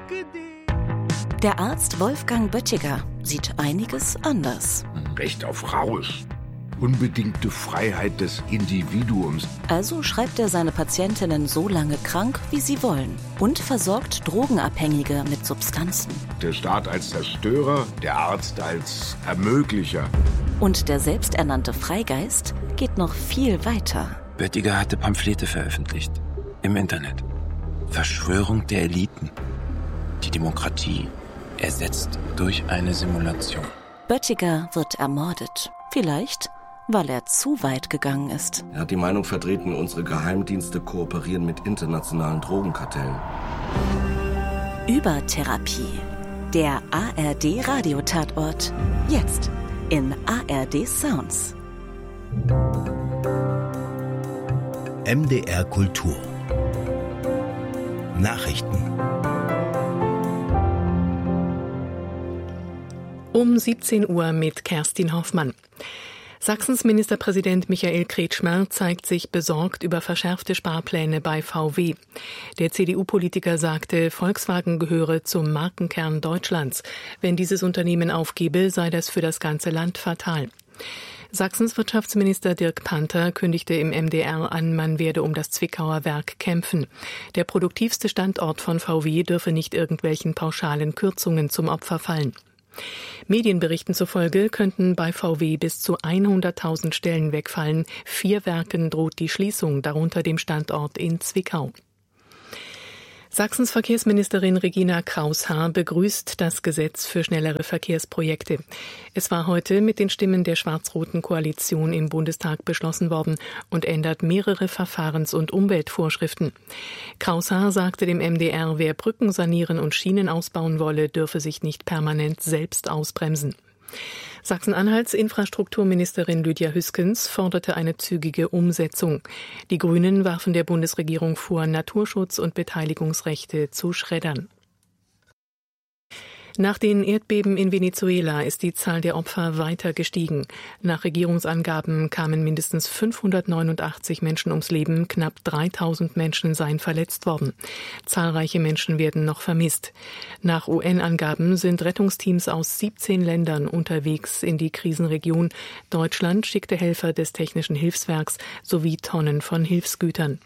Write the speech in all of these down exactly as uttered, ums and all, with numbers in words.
Der Arzt Wolfgang Böttiger sieht einiges anders. Recht auf Rausch. Unbedingte Freiheit des Individuums. Also schreibt er seine Patientinnen so lange krank, wie sie wollen. Und versorgt Drogenabhängige mit Substanzen. Der Staat als Zerstörer, der Arzt als Ermöglicher. Und der selbsternannte Freigeist geht noch viel weiter. Böttiger hatte Pamphlete veröffentlicht. Im Internet. Verschwörung der Eliten. Die Demokratie ersetzt durch eine Simulation. Böttiger wird ermordet. Vielleicht, weil er zu weit gegangen ist. Er hat die Meinung vertreten, unsere Geheimdienste kooperieren mit internationalen Drogenkartellen. Übertherapie. Der A R D-Radiotatort. Jetzt in A R D Sounds. M D R Kultur. Nachrichten. Um siebzehn Uhr mit Kerstin Hoffmann. Sachsens Ministerpräsident Michael Kretschmer zeigt sich besorgt über verschärfte Sparpläne bei V W. Der C D U-Politiker sagte, Volkswagen gehöre zum Markenkern Deutschlands. Wenn dieses Unternehmen aufgebe, sei das für das ganze Land fatal. Sachsens Wirtschaftsminister Dirk Panther kündigte im M D R an, man werde um das Zwickauer Werk kämpfen. Der produktivste Standort von V W dürfe nicht irgendwelchen pauschalen Kürzungen zum Opfer fallen. Medienberichten zufolge könnten bei V W bis zu hunderttausend Stellen wegfallen. Vier Werken droht die Schließung, darunter dem Standort in Zwickau. Sachsens Verkehrsministerin Regina Kraushaar begrüßt das Gesetz für schnellere Verkehrsprojekte. Es war heute mit den Stimmen der schwarz-roten Koalition im Bundestag beschlossen worden und ändert mehrere Verfahrens- und Umweltvorschriften. Kraushaar sagte dem M D R, wer Brücken sanieren und Schienen ausbauen wolle, dürfe sich nicht permanent selbst ausbremsen. Sachsen-Anhalts Infrastrukturministerin Lydia Hüskens forderte eine zügige Umsetzung. Die Grünen warfen der Bundesregierung vor, Naturschutz und Beteiligungsrechte zu schreddern. Nach den Erdbeben in Venezuela ist die Zahl der Opfer weiter gestiegen. Nach Regierungsangaben kamen mindestens fünfhundertneunundachtzig Menschen ums Leben, knapp dreitausend Menschen seien verletzt worden. Zahlreiche Menschen werden noch vermisst. Nach U N-Angaben sind Rettungsteams aus siebzehn Ländern unterwegs in die Krisenregion. Deutschland schickte Helfer des Technischen Hilfswerks sowie Tonnen von Hilfsgütern.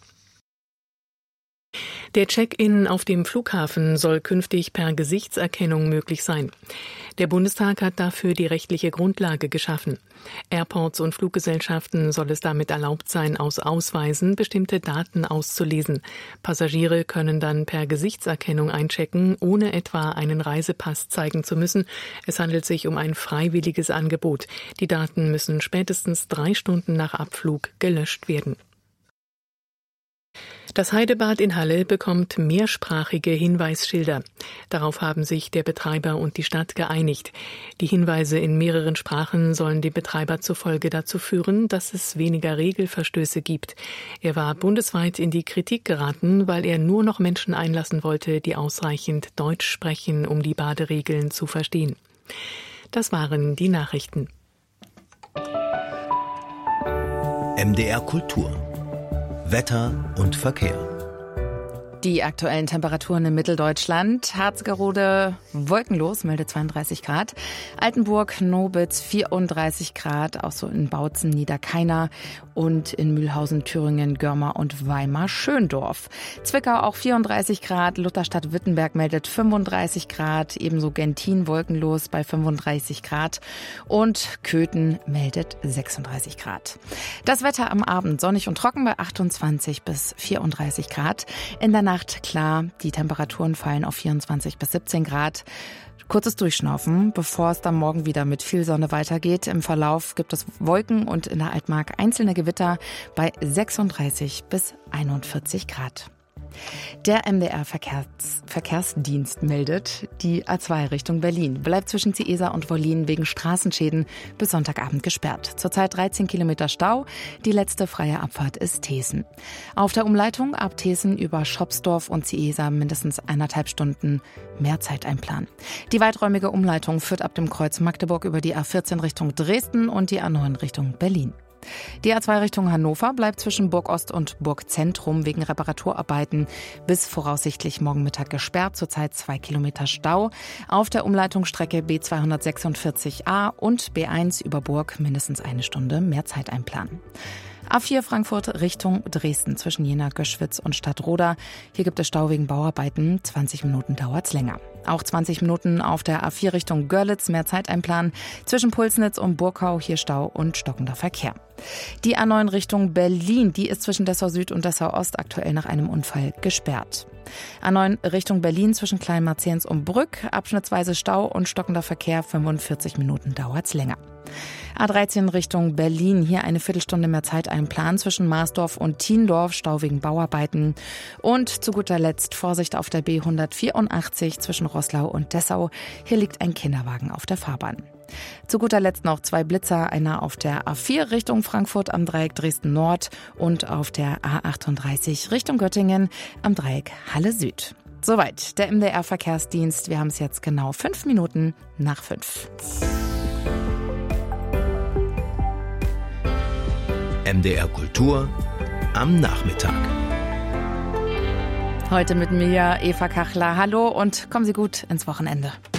Der Check-in auf dem Flughafen soll künftig per Gesichtserkennung möglich sein. Der Bundestag hat dafür die rechtliche Grundlage geschaffen. Airports und Fluggesellschaften soll es damit erlaubt sein, aus Ausweisen bestimmte Daten auszulesen. Passagiere können dann per Gesichtserkennung einchecken, ohne etwa einen Reisepass zeigen zu müssen. Es handelt sich um ein freiwilliges Angebot. Die Daten müssen spätestens drei Stunden nach Abflug gelöscht werden. Das Heidebad in Halle bekommt mehrsprachige Hinweisschilder. Darauf haben sich der Betreiber und die Stadt geeinigt. Die Hinweise in mehreren Sprachen sollen dem Betreiber zufolge dazu führen, dass es weniger Regelverstöße gibt. Er war bundesweit in die Kritik geraten, weil er nur noch Menschen einlassen wollte, die ausreichend Deutsch sprechen, um die Baderegeln zu verstehen. Das waren die Nachrichten. M D R Kultur. Wetter und Verkehr. Die aktuellen Temperaturen in Mitteldeutschland. Harzgerode wolkenlos, milde zweiunddreißig Grad. Altenburg, Nobitz vierunddreißig Grad. Auch so in Bautzen, Niederkeiner und in Mühlhausen, Thüringen, Görmer und Weimar-Schöndorf. Zwickau auch vierunddreißig Grad. Lutherstadt-Wittenberg meldet fünfunddreißig Grad. Ebenso Gentin wolkenlos bei fünfunddreißig Grad. Und Köthen meldet sechsunddreißig Grad. Das Wetter am Abend sonnig und trocken bei achtundzwanzig bis vierunddreißig Grad. In der Nacht klar, die Temperaturen fallen auf vierundzwanzig bis siebzehn Grad. Kurzes Durchschnaufen, bevor es dann morgen wieder mit viel Sonne weitergeht. Im Verlauf gibt es Wolken und in der Altmark einzelne Gewitter bei sechsunddreißig bis einundvierzig Grad. Der M D R Verkehrs- Verkehrsdienst meldet, die A zwei Richtung Berlin bleibt zwischen Ciesa und Wollin wegen Straßenschäden bis Sonntagabend gesperrt. Zurzeit dreizehn Kilometer Stau. Die letzte freie Abfahrt ist Thesen. Auf der Umleitung ab Thesen über Schopsdorf und Ciesa mindestens eineinhalb Stunden mehr Zeit einplanen. Die weiträumige Umleitung führt ab dem Kreuz Magdeburg über die A vierzehn Richtung Dresden und die A neun Richtung Berlin. Die A zwei Richtung Hannover bleibt zwischen Burgost und Burgzentrum wegen Reparaturarbeiten bis voraussichtlich morgen Mittag gesperrt. Zurzeit zwei Kilometer Stau. Auf der Umleitungsstrecke B zweihundertsechsundvierzig a und B eins über Burg mindestens eine Stunde mehr Zeit einplanen. A vier Frankfurt Richtung Dresden zwischen Jena, Göschwitz und Stadtroda. Hier gibt es Stau wegen Bauarbeiten. zwanzig Minuten dauert's länger. Auch zwanzig Minuten auf der A vier Richtung Görlitz, mehr Zeit einplanen. Zwischen Pulsnitz und Burkau hier Stau und stockender Verkehr. Die A neun Richtung Berlin, die ist zwischen Dessau Süd und Dessau Ost aktuell nach einem Unfall gesperrt. A neun Richtung Berlin zwischen Kleinmarzens und Brück, abschnittsweise Stau und stockender Verkehr, fünfundvierzig Minuten dauert's länger. A dreizehn Richtung Berlin, hier eine Viertelstunde mehr Zeit einplanen zwischen Marsdorf und Thiendorf, Stau wegen Bauarbeiten. Und zu guter Letzt Vorsicht auf der B hundertvierundachtzig zwischen Roßlau und Dessau, hier liegt ein Kinderwagen auf der Fahrbahn. Zu guter Letzt noch zwei Blitzer, einer auf der A vier Richtung Frankfurt am Dreieck Dresden Nord und auf der A achtunddreißig Richtung Göttingen am Dreieck Halle Süd. Soweit der M D R-Verkehrsdienst. Wir haben es jetzt genau fünf Minuten nach fünf. M D R Kultur am Nachmittag. Heute mit mir, Eva Kachler. Hallo und kommen Sie gut ins Wochenende.